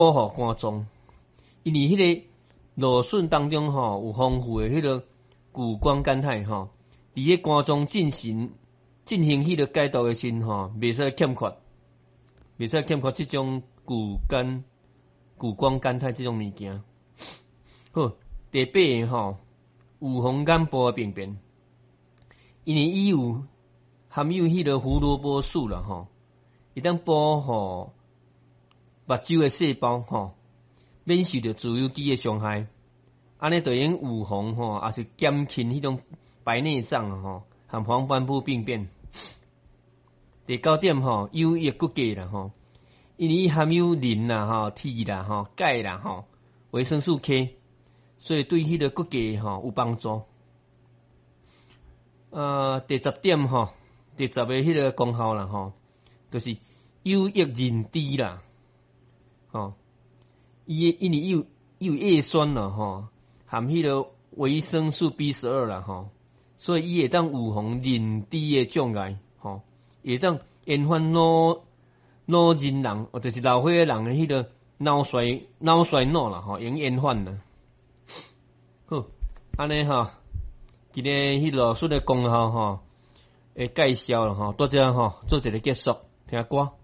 保护肝脏，因为迄个芦笋当中有丰富的迄个谷胱甘肽伫迄肝脏进行迄个解毒的时袂使欠缺即种谷胱甘肽即种物件。好，第八个有红眼部的病变，因为伊含有迄个胡萝卜素啦伊当保护目睭的细胞免受到自由基的伤害，安尼就用预防也是减轻迄种白内障和黄斑部病变。第九点优益骨骼啦因为伊含有磷啦铁啦钙啦维生素 K， 所以对迄个骨骼有帮助。第十点第十个迄个功效啦就是有益认知啦因为伊有叶酸啦含迄个维生素 B12 啦所以伊会当预防认知的障碍会当延缓老人人或者是老岁仔人的迄个脑衰脑啦用延缓啦。好，安尼今日迄老师的功效会介绍啦到这做一个结束，听歌。